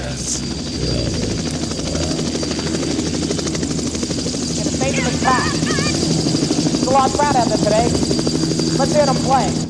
In a state of attack. It's a lot crowd out there today. Let's hear them play.